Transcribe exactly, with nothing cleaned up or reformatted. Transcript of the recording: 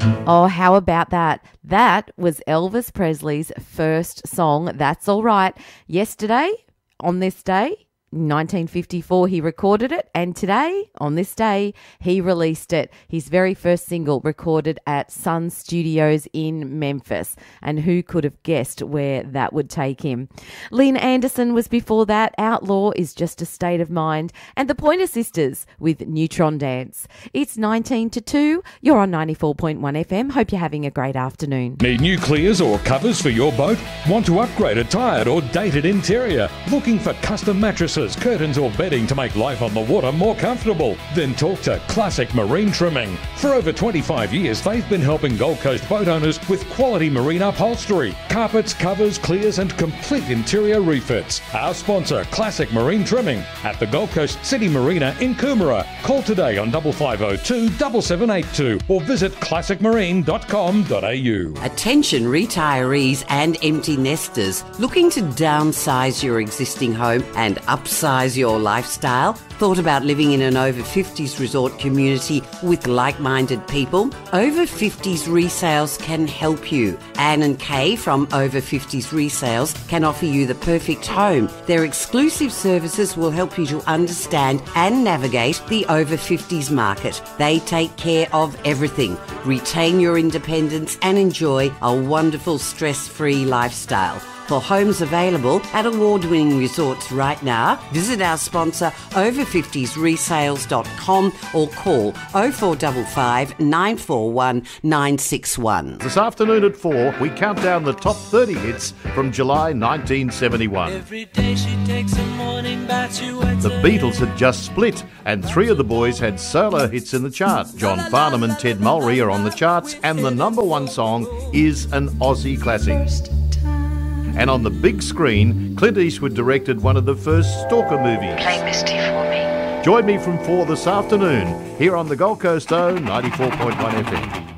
Oh, how about that? That was Elvis Presley's first song, That's All Right. Yesterday, on this day, nineteen fifty-four, he recorded it, and today, on this day, he released it. His very first single, recorded at Sun Studios in Memphis. And who could have guessed where that would take him? Lynn Anderson was before that. Outlaw is Just a State of Mind. And the Pointer Sisters with Neutron Dance. It's nineteen to two. You're on ninety-four point one F M. Hope you're having a great afternoon. Need new clears or covers for your boat? Want to upgrade a tired or dated interior? Looking for custom mattresses, curtains or bedding to make life on the water more comfortable? Then talk to Classic Marine Trimming. For over twenty-five years, they've been helping Gold Coast boat owners with quality marine upholstery, carpets, covers, clears and complete interior refits. Our sponsor, Classic Marine Trimming, at the Gold Coast City Marina in Coomera. Call today on five five zero two, seven seven eight two or visit classic marine dot com dot a u. Attention retirees and empty nesters looking to downsize your existing home and upsize your lifestyle? Thought about living in an over fifties resort community with like-minded people? Over fifties Resales can help you. Anne and Kay from Over fifties Resales can offer you the perfect home. Their exclusive services will help you to understand and navigate the over fifties market. They take care of everything. Retain your independence and enjoy a wonderful stress-free lifestyle. For homes available at award-winning resorts right now, visit our sponsor over fifties resales dot com or call oh four five five, nine four one, nine six one. This afternoon at four, we count down the top thirty hits from July nineteen seventy-one. Every day she takes a morning bath, she wets The her Beatles had just split, and three of the boys had solo hits in the chart. John Farnham and Ted Mulry are on the charts, and the number one song is an Aussie classic. And on the big screen, Clint Eastwood directed one of the first Stalker movies. Play Misty for me. Join me from four this afternoon here on the Gold Coast O ninety-four point one F M.